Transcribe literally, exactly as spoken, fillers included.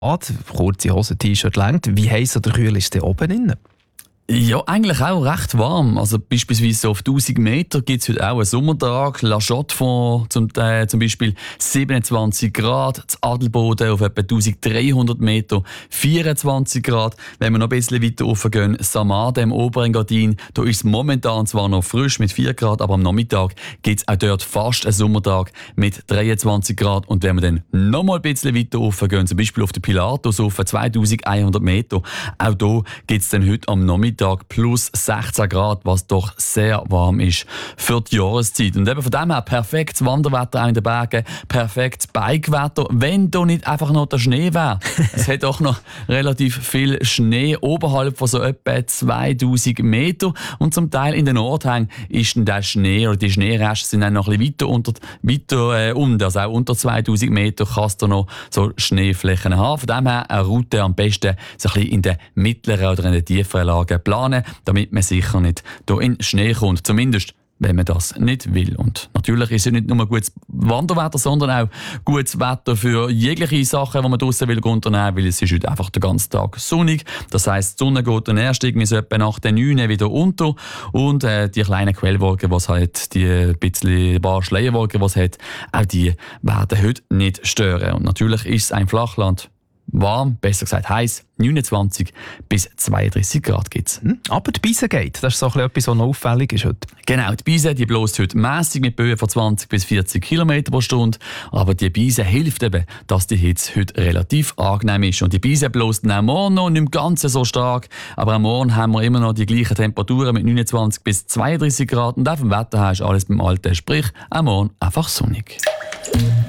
kurze Hose, T-Shirt längt. Wie heiß oder kühl ist es oben innen? Ja, eigentlich auch recht warm. Also beispielsweise auf tausend Meter gibt es heute auch einen Sommertag. La Chaux-de-Fonds zum, äh, zum Beispiel siebenundzwanzig Grad. Das Adelboden auf etwa dreizehnhundert Meter vierundzwanzig Grad. Wenn wir noch ein bisschen weiter raufgehen, Samarde im Oberengadin, da ist es momentan zwar noch frisch mit vier Grad, aber am Nachmittag gibt es auch dort fast einen Sommertag mit dreiundzwanzig Grad. Und wenn wir dann noch mal ein bisschen weiter raufgehen, zum Beispiel auf den Pilatus auf zweitausendeinhundert Meter, auch da gibt es dann heute am Nachmittag plus sechzehn Grad, was doch sehr warm ist für die Jahreszeit. Und eben von dem her perfektes Wanderwetter in den Bergen, perfektes Bikewetter, wenn da nicht einfach noch der Schnee wäre. Es hat auch noch relativ viel Schnee oberhalb von so etwa zweitausend Meter und zum Teil in den Nordhängen ist dann der Schnee oder die Schneereste sind dann noch ein bisschen weiter unter, weiter äh, unten, also auch unter zweitausend Meter kannst du noch so Schneeflächen haben. Von dem her eine Route am besten so ein bisschen in den mittleren oder in den tieferen Lagen planen, damit man sicher nicht hier in den Schnee kommt. Zumindest, wenn man das nicht will. Und natürlich ist es nicht nur gutes Wanderwetter, sondern auch gutes Wetter für jegliche Sachen, die man draussen will unternehmen, weil es ist heute einfach den ganzen Tag sonnig. Das heisst, die Sonne geht dann erst irgendwie so etwa nach den neun wieder unter und äh, die kleinen Quellwolken, die es hat, die ein bisschen ein paar Schleierwolken, die es hat, auch die werden heute nicht stören. Und natürlich ist es ein Flachland. Warm, besser gesagt heiß, neunundzwanzig bis zweiunddreißig Grad gibt es. Hm, aber die Beise geht, das ist so etwas, was noch auffällig ist heute. Genau, die Beise die bläst heute mässig mit Böen von zwanzig bis vierzig Kilometer pro Stunde. Aber die Beise hilft eben, dass die Hitze heute relativ angenehm ist. Und die Beise bläst auch morgen noch nicht ganz so stark. Aber am Morgen haben wir immer noch die gleichen Temperaturen mit neunundzwanzig bis zweiunddreißig Grad. Und auf dem Wetter ist alles beim Alten. Sprich, am Morgen einfach sonnig.